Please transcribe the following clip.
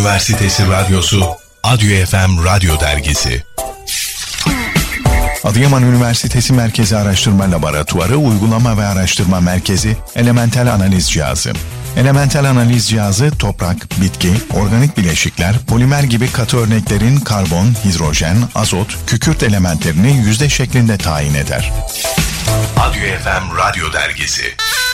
Üniversitesi Radyosu Adyo FM Radyo Dergisi. Adıyaman Üniversitesi Merkezi Araştırma Laboratuvarı Uygulama ve Araştırma Merkezi Elementel Analiz Cihazı. Elementel analiz cihazı toprak, bitki, organik bileşikler, polimer gibi katı örneklerin karbon, hidrojen, azot, kükürt elementlerini yüzde şeklinde tayin eder. Adyo FM Radyo Dergisi.